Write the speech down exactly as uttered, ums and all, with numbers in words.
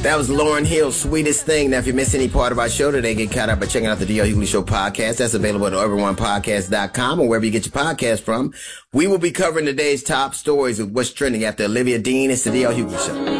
That was Lauryn Hill's Sweetest Thing. Now, if you miss any part of our show today, get caught up by checking out the D L Hughley Show podcast. That's available at urban one podcast dot com or wherever you get your podcast from. We will be covering today's top stories of what's trending after Olivia Dean. It's the D L Hughley Show.